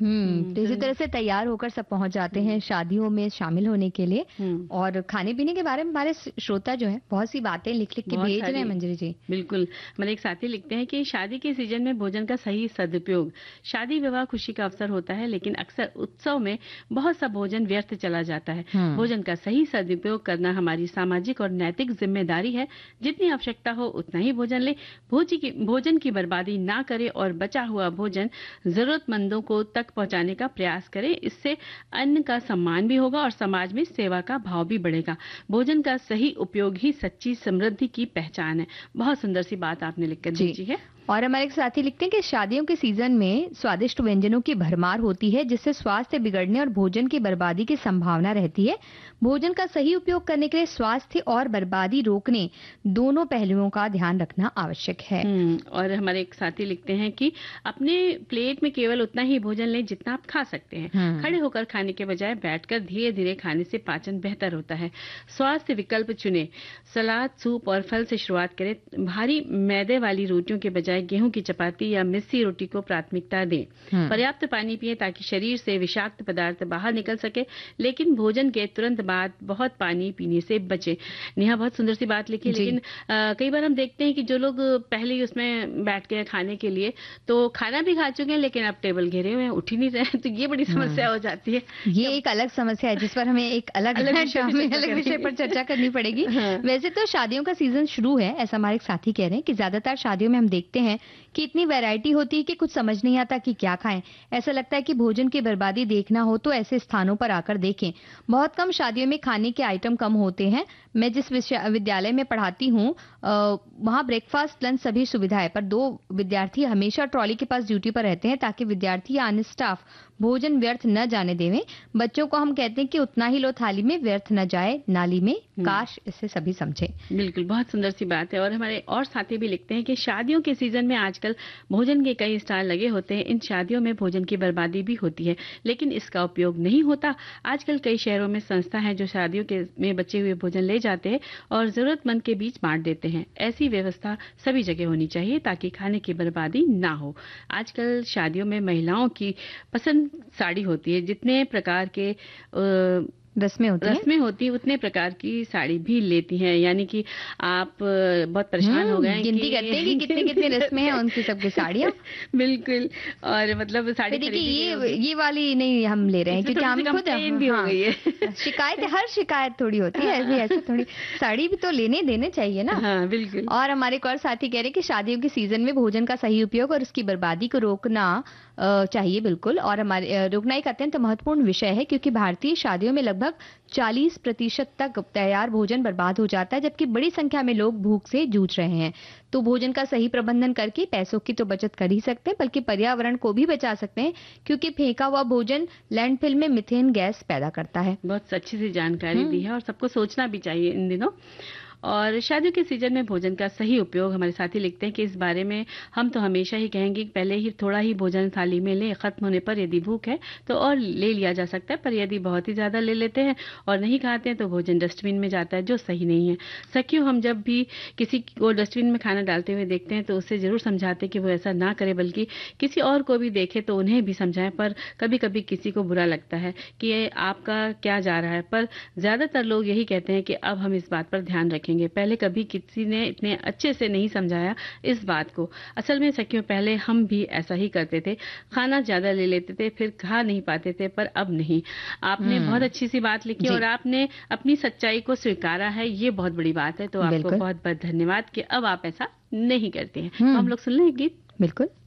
तो इसी तरह से तैयार होकर सब पहुंच जाते हैं शादियों में शामिल होने के लिए। और खाने पीने के बारे में हमारे श्रोता जो है बहुत सी बातें लिख लिख के भेज रहे हैं मंजरी जी। बिल्कुल, हमारे एक साथी लिखते हैं कि शादी के सीजन में भोजन का सही सदुपयोग। शादी विवाह खुशी का अवसर होता है, लेकिन अक्सर उत्सव में बहुत सा भोजन व्यर्थ चला जाता है। भोजन का सही सदुपयोग करना हमारी सामाजिक और नैतिक जिम्मेदारी है। जितनी आवश्यकता हो उतना ही भोजन ले, भोजन की बर्बादी ना करे और बचा हुआ भोजन जरूरतमंदों को तक पहुंचाने का प्रयास करें। इससे अन्न का सम्मान भी होगा और समाज में सेवा का भाव भी बढ़ेगा। भोजन का सही उपयोग ही सच्ची समृद्धि की पहचान है। बहुत सुंदर सी बात आपने लिखकर भेजी है। और हमारे एक साथी लिखते हैं कि शादियों के सीजन में स्वादिष्ट व्यंजनों की भरमार होती है, जिससे स्वास्थ्य बिगड़ने और भोजन की बर्बादी की संभावना रहती है। भोजन का सही उपयोग करने के लिए स्वास्थ्य और बर्बादी रोकने दोनों पहलुओं का ध्यान रखना आवश्यक है। और हमारे एक साथी लिखते हैं कि अपने प्लेट में केवल उतना ही भोजन लें जितना आप खा सकते हैं। खड़े होकर खाने के बजाय बैठकर धीरे धीरे खाने से पाचन बेहतर होता है। स्वास्थ्य विकल्प चुने, सलाद, सूप और फल से शुरुआत करें। भारी मैदे वाली रोटियों के बजाय गेहूं की चपाती या मिस्सी रोटी को प्राथमिकता दें। पर्याप्त पानी पिएं ताकि शरीर से विषाक्त पदार्थ बाहर निकल सके, लेकिन भोजन के तुरंत बाद बहुत पानी पीने से बचें। नेहा बहुत सुंदर सी बात लिखी, लेकिन कई बार हम देखते हैं कि जो लोग पहले ही उसमें बैठ गए खाने के लिए, तो खाना भी खा चुके हैं लेकिन अब टेबल घेरे हुए हैं, उठ ही नहीं रहे, तो ये बड़ी समस्या हो जाती है। ये एक अलग समस्या है जिस पर हमें एक अलग विषय पर चर्चा करनी पड़ेगी। वैसे तो शादियों का सीजन शुरू है, ऐसा हमारे एक साथी कह रहे हैं कि ज्यादातर शादियों में हम देखते हैं कि इतनी वैरायटी होती है कि कुछ समझ नहीं आता कि क्या खाएं। ऐसा लगता है कि भोजन की बर्बादी देखना हो तो ऐसे स्थानों पर आकर देखें। बहुत कम शादियों में खाने के आइटम कम होते हैं। मैं जिस विद्यालय में पढ़ाती हूँ वहाँ ब्रेकफास्ट, लंच सभी सुविधाएं, पर 2 विद्यार्थी हमेशा ट्रॉली के पास ड्यूटी पर रहते हैं ताकि विद्यार्थी या अन्य स्टाफ भोजन व्यर्थ न जाने देवें। बच्चों को हम कहते हैं कि उतना ही लो थाली में, व्यर्थ न जाए नाली में। काश इसे सभी समझे। बिल्कुल, बहुत सुंदर सी बात है। और हमारे और साथी भी लिखते हैं कि शादियों के सीजन में आजकल भोजन के कई स्टॉल लगे होते हैं। इन शादियों में भोजन की बर्बादी भी होती है, लेकिन इसका उपयोग नहीं होता। आजकल कई शहरों में संस्था है जो शादियों के में बचे हुए भोजन ले जाते हैं और जरूरतमंद के बीच बांट देते हैं। ऐसी व्यवस्था सभी जगह होनी चाहिए ताकि खाने की बर्बादी ना हो। आजकल शादियों में महिलाओं की पसंद साड़ी होती है। जितने प्रकार के रस्में होती है उतने प्रकार की साड़ी भी लेती हैं। यानी कि आप बहुत परेशान हो गए, गिनती करते हैं कि कितने कितने रस्में हैं उनकी सबकी साड़ियाँ। बिल्कुल, और मतलब साड़ी देखिए ये वाली नहीं हम ले रहे हैं क्योंकि हम खुद भी हो गई है। शिकायत, हर शिकायत थोड़ी होती है, ऐसे थोड़ी साड़ी भी तो लेने देने चाहिए ना। हाँ, बिल्कुल। और हमारे एक और साथी कह रहे हैं कि शादियों के सीजन में भोजन का सही उपयोग और उसकी बर्बादी को रोकना चाहिए। बिल्कुल, और हमारे रोकना एक अत्यंत महत्वपूर्ण विषय है क्योंकि भारतीय शादियों में लगभग 40% तक तैयार भोजन बर्बाद हो जाता है, जबकि बड़ी संख्या में लोग भूख से जूझ रहे हैं। तो भोजन का सही प्रबंधन करके पैसों की तो बचत कर ही सकते हैं, बल्कि पर्यावरण को भी बचा सकते हैं, क्योंकि फेंका हुआ भोजन लैंडफिल में मीथेन गैस पैदा करता है। बहुत अच्छी सी जानकारी दी है और सबको सोचना भी चाहिए इन दिनों। और शादियों के सीजन में भोजन का सही उपयोग, हमारे साथी लिखते हैं कि इस बारे में हम तो हमेशा ही कहेंगे कि पहले ही थोड़ा ही भोजन थाली में लें। खत्म होने पर यदि भूख है तो और ले लिया जा सकता है, पर यदि बहुत ही ज्यादा ले लेते हैं और नहीं खाते हैं तो भोजन डस्टबिन में जाता है, जो सही नहीं है। सखियों, हम जब भी किसी को डस्टबिन में खाना डालते हुए देखते हैं तो उससे जरूर समझाते कि वो ऐसा ना करे, बल्कि किसी और को भी देखे तो उन्हें भी समझाएं। पर कभी कभी किसी को बुरा लगता है कि ये आपका क्या जा रहा है, पर ज्यादातर लोग यही कहते हैं कि अब हम इस बात पर ध्यान रखेंगे। पहले कभी किसी ने इतने अच्छे से नहीं समझाया इस बात को। असल में सखियों, पहले हम भी ऐसा ही करते थे, खाना ज्यादा ले लेते थे, फिर खा नहीं पाते थे, पर अब नहीं। आपने बहुत अच्छी सी बात लिखी और आपने अपनी सच्चाई को स्वीकारा है, ये बहुत बड़ी बात है। तो आपको बहुत बहुत धन्यवाद कि अब आप ऐसा नहीं करते हैं। तो हम लोग सुन लें एक गीत। बिल्कुल।